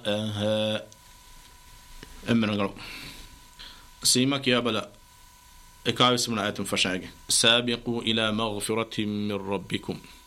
جاءها أمنا قالوا سيمك يا بلا إكاوس من آيات فشاق سابقوا إلى مغفرة من ربكم